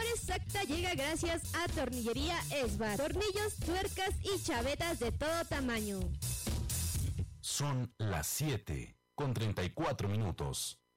exacta llega gracias a Tornillería Esbat. Tornillos, tuercas y chavetas de todo tamaño. Son las 7:34.